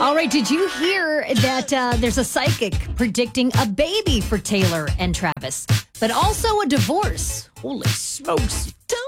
All right, did you hear that there's a psychic predicting a baby for Taylor and Travis, but also a divorce? Holy smokes. Tell